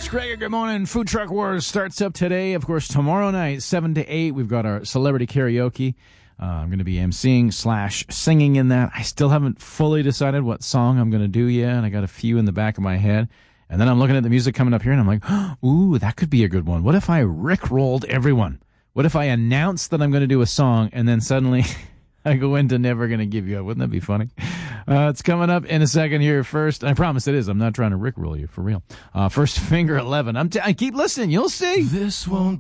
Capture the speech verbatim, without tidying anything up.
Alex Krager, good morning. Food Truck Wars starts up today. Of course, tomorrow night, seven to eight, we've got our celebrity karaoke. Uh, I'm going to be emceeing slash singing in that. I still haven't fully decided what song I'm going to do yet, and I got a few in the back of my head. And then I'm looking at the music coming up here, and I'm like, ooh, that could be a good one. What if I rickrolled everyone? What if I announced that I'm going to do a song, and then suddenly I go into Never Gonna Give You Up? Wouldn't that be funny? Uh, it's coming up in a second here first. I promise it is. I'm not trying to rickroll you, for real. Uh, first Finger eleven. I'm t- I keep listening. You'll see. This won't